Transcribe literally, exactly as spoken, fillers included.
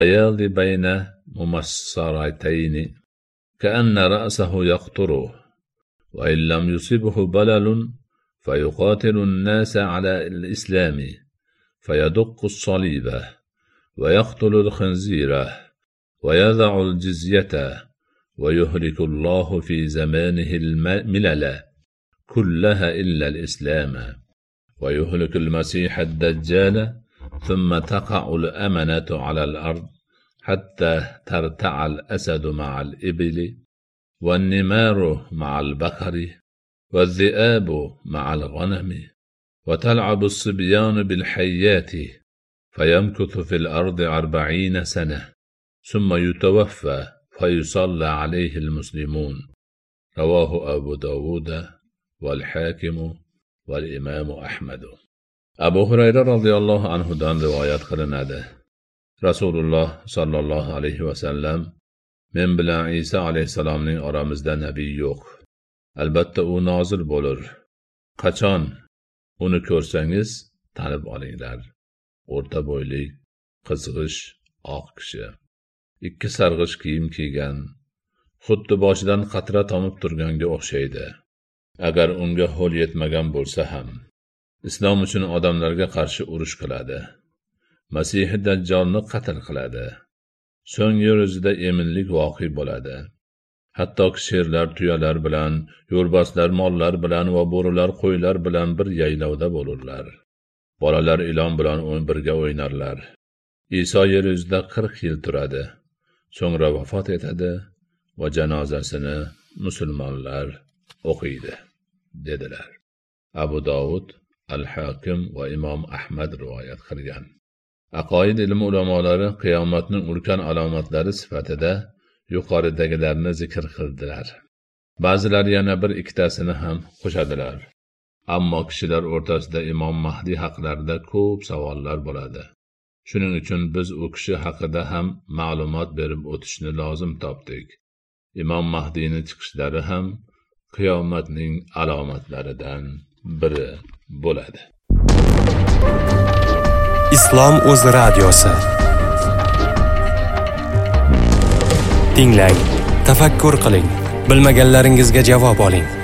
يالي بين ممصرتين كأن رأسه يقطره، وإن لم يصبه بلل فيقاتل الناس على الإسلام فيدق الصليب ويقتل الخنزير ويضع الجزية، ويهلك الله في زمانه الملل كلها إلا الإسلام، ويهلك المسيح الدجال، ثم تقع الأمنة على الأرض حتى ترتع الأسد مع الإبل، والنمار مع البقر، والذئاب مع الغنم، وتلعب الصبيان بالحيات، فيمكث في الأرض أربعين سنة ثم يتوفى فيصلى عليه المسلمون. رواه أبو داود والحاكم والإمام أحمد. Abu Hurayra radhiyallohu anhudan rivoyat qilinadi. Rasululloh sallallohu alayhi va sallam: "Men bilan Isa alayhisalomning oramizda nabiy yo'q. Albatta u nozil bo'lar. Qachon uni ko'rsangiz tanib olinglar. O'rta bo'yli, qizg'ish, oq kishi, ikki sarg'ish kiyim kiygan, xuddi boshidan qatra tomib turganga o'xshaydi. Agar unga ho'l yetmagan bo'lsa ham islom uchun odamlarga qarshi urush qiladi. Masihi Dajjolni qatl qiladi. So'ng yer yuzida eminlik voqi bo'ladi. Hattoki sherlar tuyalar bilan, yo'lbarslar mollar bilan va bo'rilar qo'ylar bilan bir yaylovda bo'lurlar. Bolalar ilon bilan birga o'ynarlar. Iso yer yuzida qirq yil turadi. So'ngra vafot etadi va janozasini musulmonlar o'qiydi", dedilar. Abu Dovud, Al-Hakim va Imom Ahmad rivoyat qilgan. Aqoid ilmi ulamolari qiyomatning ulkan alomatlari sifatida yuqoridagilarni zikr qildilar. Ba'zilar yana bir ikkitasini ham qo'shadilar. Ammo kishilar o'rtasida Imom Mahdi haqlarida ko'p savollar bo'ladi. Shuning uchun biz u kishi haqida ham ma'lumot berib o'tishni lozim topdik. Imom Mahdining chiqishlari ham qiyomatning alomatlaridan biri bo'ladi. Islom o'z radiosi. Tinglang, tafakkur qiling, bilmaganlaringizga javob oling.